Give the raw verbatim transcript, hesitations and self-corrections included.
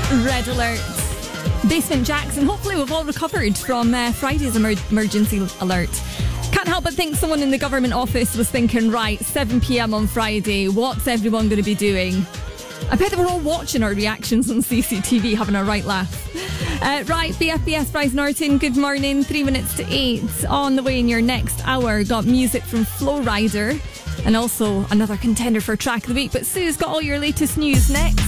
Red alert. Basement Jackson. Hopefully we've all recovered from uh, Friday's emer- emergency alert. Can't help but think someone in the government office was thinking, right, seven p.m. on Friday, what's everyone going to be doing? I bet they were all watching our reactions on C C T V, having a right laugh. Uh, right, B F B S Bryce Norton, good morning. Three minutes to eight. On the way in your next hour, got music from Flow Rider and also another contender for track of the week. But Sue's got all your latest news next.